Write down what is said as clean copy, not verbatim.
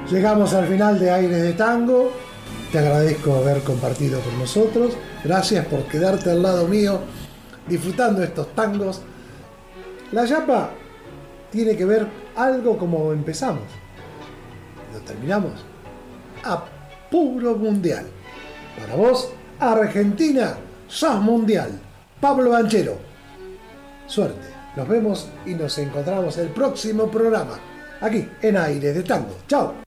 Llegamos al final de Aires de Tango. Te agradezco haber compartido con nosotros. Gracias por quedarte al lado mío disfrutando estos tangos. La Yapa tiene que ver algo como empezamos. Lo terminamos a puro mundial. Para vos, Argentina, sos mundial. Pablo Banchero. Suerte. Nos vemos y nos encontramos el próximo programa. Aquí en Aires de Tango. Chao.